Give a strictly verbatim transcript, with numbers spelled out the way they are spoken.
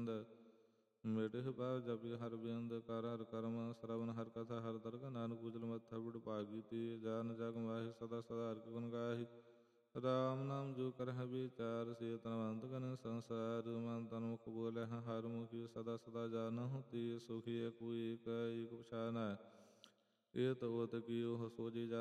ਗੋਬਿੰਦ। ਮਿਟਿਹੁ ਪਾਪ ਜਪਿ ਹਰਿ ਬਿੰਦ, ਕਰ ਹਰਿ ਕਰਮ ਸਰਵਨ ਹਰਿ ਕਥਾ ਹਰਿ ਦਰਗਹ। ਨਾਨਕ ਬੁਝਲ ਮਥਾ ਬੁੜ ਭਾਗੀ ਤੀ, ਜਾਨ ਜਗ ਮਾਹਿ ਸਦਾ ਸਦਾ ਹਰਿ ਗੁਣ ਗਾਹਿ। ਰਾਮ ਨਾਮ ਜੋ ਕਰਹਿ ਵਿਚਾਰ, ਸੇ ਧਨਵੰਤ ਕਨਿ ਸੰਸਾਰ। ਮਨ ਤਨ ਮੁਖ ਬੋਲਹਿ ਹਰਿ ਮੁਖੀ, ਸਦਾ ਸਦਾ ਜਾਨਹੁ ਤੀ। ਸੁਖੀ ਏਕੁ ਏਕ ਏਕ ਪਛਾਨਹਿ, ਏਤ ਓਤ ਕੀਓ ਸੋਝੀ ਜਾਨਹਿ।